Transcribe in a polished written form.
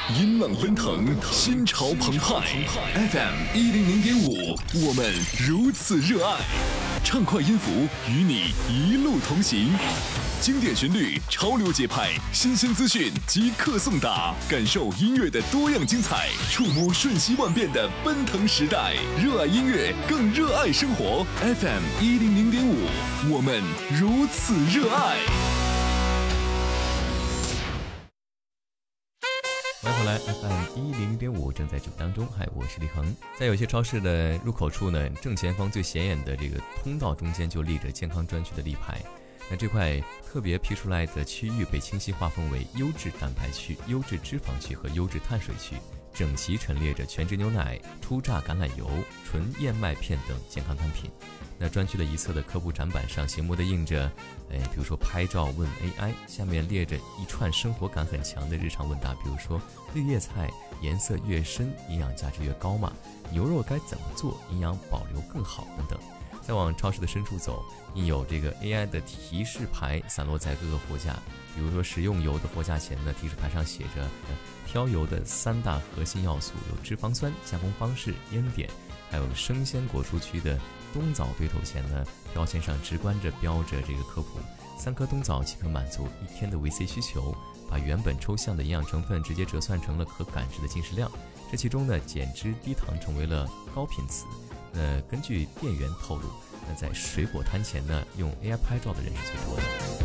音浪奔腾，心潮澎湃。FM100.5，我们如此热爱。畅快音符与你一路同行，经典旋律，潮流节拍，新鲜资讯即刻送达，感受音乐的多样精彩，触摸瞬息万变的奔腾时代。热爱音乐，更热爱生活。FM100.5，我们如此热爱。 欢迎回来 FM100.5 正在直播当中，嗨，我是李恒。在有些超市的入口处呢，正前方最显眼的这个通道中间就立着健康专区的立牌。那这块特别批出来的区域被清晰划分为优质蛋白区、优质脂肪区和优质碳水区，整齐陈列着全脂牛奶、初榨橄榄油、纯燕麦片等健康单品。那专区的一侧的科普展板上醒目的印着比如说拍照问 AI， 下面列着一串生活感很强的日常问答，比如说绿叶菜颜色越深营养价值越高嘛，牛肉该怎么做营养保留更好等等。再往超市的深处走，印有这个 AI 的提示牌散落在各个货架，比如说食用油的货架前呢，提示牌上写着挑油的3大核心要素有脂肪酸、加工方式、烟点，还有生鲜果蔬区的冬枣对头前呢，标签上直观着标着这个科普：3颗冬枣即可满足1天的维 C 需求，把原本抽象的营养成分直接折算成了可感知的进食量。这其中呢，减脂低糖成为了高频词。根据店员透露，在水果摊前呢，用 AI 拍照的人是最多的。